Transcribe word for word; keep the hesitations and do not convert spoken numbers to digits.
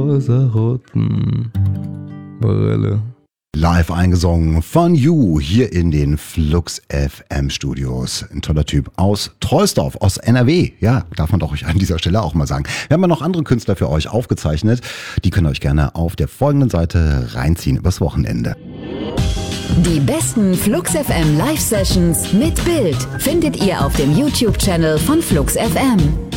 rosaroten Brille. Live eingesungen von You hier in den Flux F M Studios. Ein toller Typ aus Troisdorf, aus N R W. Ja, darf man doch euch an dieser Stelle auch mal sagen. Wir haben ja noch andere Künstler für euch aufgezeichnet. Die könnt ihr euch gerne auf der folgenden Seite reinziehen übers Wochenende. Die besten Flux F M Live Sessions mit Bild findet ihr auf dem YouTube-Channel von Flux F M.